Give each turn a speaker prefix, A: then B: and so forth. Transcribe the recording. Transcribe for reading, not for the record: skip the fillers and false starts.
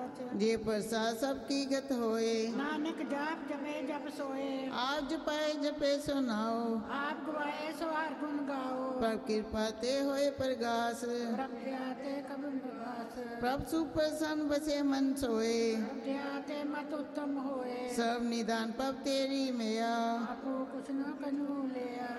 A: साच।
B: जे प्रसाद सबकी गत होए,
A: नानक जाप जपे जप सोए।
B: आप जपाए जपे सो नाओ,
A: आप गवाए सो हर गुण गाओ।
B: प्रभ कृपा ते होए प्रगास,
A: प्रभ दया ते कब निवास।
B: प्रभ सुप्रसन्न बसे मन सोए,
A: प्रभ दया ते मत उत्तम होए।
B: सब निदान पब तेरी मैया,
A: आपो कुछ न कनु लिया।